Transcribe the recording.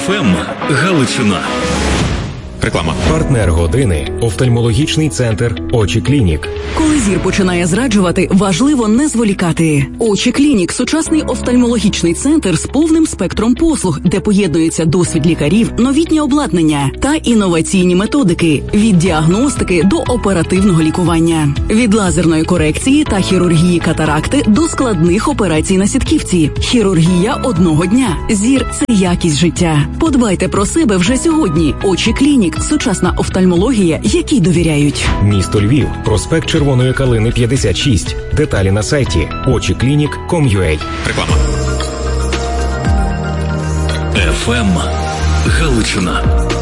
ФМ Галичина. Реклама. Партнер години – офтальмологічний центр «Очі Клінік». Коли зір починає зраджувати, важливо не зволікати. «Очі Клінік» – сучасний офтальмологічний центр з повним спектром послуг, де поєднується досвід лікарів, новітнє обладнання та інноваційні методики – від діагностики до оперативного лікування. Від лазерної корекції та хірургії катаракти до складних операцій на сітківці. Хірургія одного дня. Зір – це якість життя. Подбайте про себе вже сьогодні. «Очі Клінік» – сучасна офтальмологія, якій довіряють. Місто Львів. Проспект Червоної Калини, 56. Деталі на сайті ochiclinic.com.ua. Реклама. ФМ Галичина.